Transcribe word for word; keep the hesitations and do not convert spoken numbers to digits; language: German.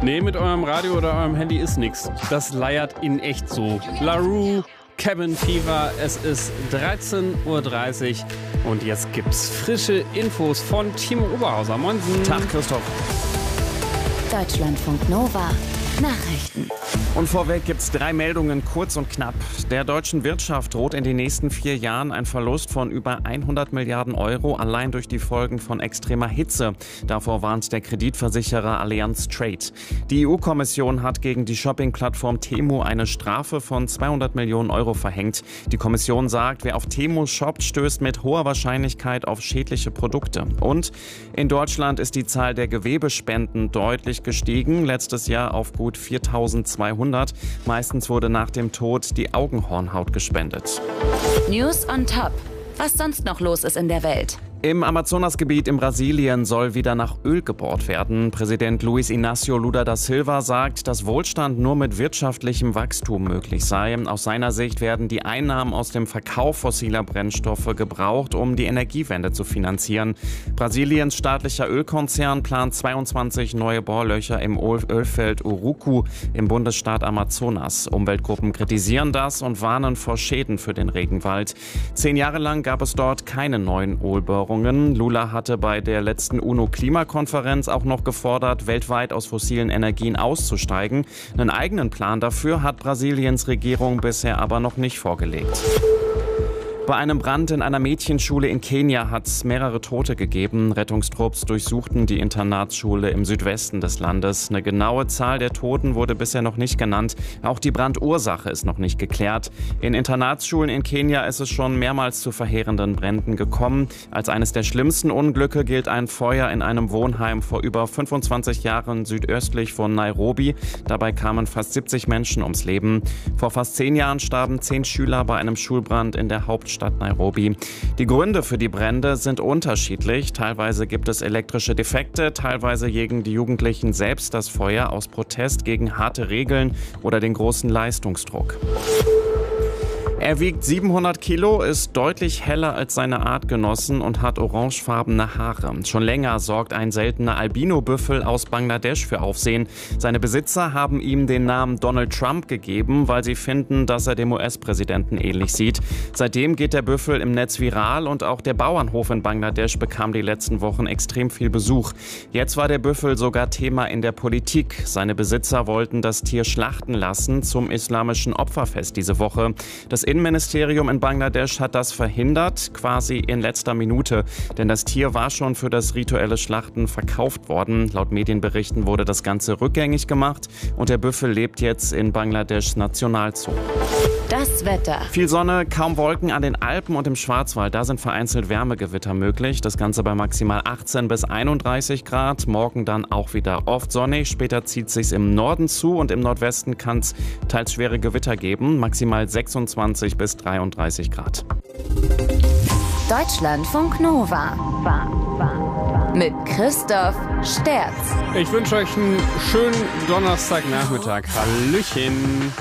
Nee, mit eurem Radio oder eurem Handy ist nix. Das leiert in echt so. LaRue, Cabin Fever, es ist dreizehn Uhr dreißig und jetzt gibt's frische Infos von Timo Oberhauser. Moinsen. Tag, Christoph. Deutschlandfunk Nova. Nachrichten. Und vorweg gibt's drei Meldungen, kurz und knapp. Der deutschen Wirtschaft droht in den nächsten vier Jahren ein Verlust von über hundert Milliarden Euro, allein durch die Folgen von extremer Hitze. Davor warnt der Kreditversicherer Allianz Trade. Die E U-Kommission hat gegen die Shopping-Plattform Temu eine Strafe von zweihundert Millionen Euro verhängt. Die Kommission sagt, wer auf Temu shoppt, stößt mit hoher Wahrscheinlichkeit auf schädliche Produkte. Und in Deutschland ist die Zahl der Gewebespenden deutlich gestiegen, letztes Jahr auf gut viertausendzweihundert. Meistens wurde nach dem Tod die Augenhornhaut gespendet. News on top. Was sonst noch los ist in der Welt? Im Amazonasgebiet in Brasilien soll wieder nach Öl gebohrt werden. Präsident Luiz Inácio Lula da Silva sagt, dass Wohlstand nur mit wirtschaftlichem Wachstum möglich sei. Aus seiner Sicht werden die Einnahmen aus dem Verkauf fossiler Brennstoffe gebraucht, um die Energiewende zu finanzieren. Brasiliens staatlicher Ölkonzern plant zweiundzwanzig neue Bohrlöcher im Ölfeld Urucu im Bundesstaat Amazonas. Umweltgruppen kritisieren das und warnen vor Schäden für den Regenwald. Zehn Jahre lang gab es dort keine neuen Ölbohrungen. Lula hatte bei der letzten UNO-Klimakonferenz auch noch gefordert, weltweit aus fossilen Energien auszusteigen. Einen eigenen Plan dafür hat Brasiliens Regierung bisher aber noch nicht vorgelegt. Bei einem Brand in einer Mädchenschule in Kenia hat es mehrere Tote gegeben. Rettungstrupps durchsuchten die Internatsschule im Südwesten des Landes. Eine genaue Zahl der Toten wurde bisher noch nicht genannt. Auch die Brandursache ist noch nicht geklärt. In Internatsschulen in Kenia ist es schon mehrmals zu verheerenden Bränden gekommen. Als eines der schlimmsten Unglücke gilt ein Feuer in einem Wohnheim vor über fünfundzwanzig Jahren südöstlich von Nairobi. Dabei kamen fast siebzig Menschen ums Leben. Vor fast zehn Jahren starben zehn Schüler bei einem Schulbrand in der Hauptstadt Stadt Nairobi. Die Gründe für die Brände sind unterschiedlich. Teilweise gibt es elektrische Defekte, teilweise jägen die Jugendlichen selbst das Feuer aus Protest gegen harte Regeln oder den großen Leistungsdruck. Er wiegt siebenhundert Kilo, ist deutlich heller als seine Artgenossen und hat orangefarbene Haare. Schon länger sorgt ein seltener Albino-Büffel aus Bangladesch für Aufsehen. Seine Besitzer haben ihm den Namen Donald Trump gegeben, weil sie finden, dass er dem U S-Präsidenten ähnlich sieht. Seitdem geht der Büffel im Netz viral und auch der Bauernhof in Bangladesch bekam die letzten Wochen extrem viel Besuch. Jetzt war der Büffel sogar Thema in der Politik. Seine Besitzer wollten das Tier schlachten lassen zum islamischen Opferfest diese Woche. Das Innenministerium in Bangladesch hat das verhindert, quasi in letzter Minute. Denn das Tier war schon für das rituelle Schlachten verkauft worden. Laut Medienberichten wurde das Ganze rückgängig gemacht und der Büffel lebt jetzt in Bangladeschs Nationalzoo. Das Wetter. Viel Sonne, kaum Wolken an den Alpen und im Schwarzwald. Da sind vereinzelt Wärmegewitter möglich. Das Ganze bei maximal achtzehn bis einunddreißig Grad. Morgen dann auch wieder oft sonnig. Später zieht es sich im Norden zu und im Nordwesten kann es teils schwere Gewitter geben. Maximal sechsundzwanzig bis dreiunddreißig Grad. Deutschlandfunk Nova. Mit Christoph Sterz. Ich wünsche euch einen schönen Donnerstagnachmittag. Hallöchen.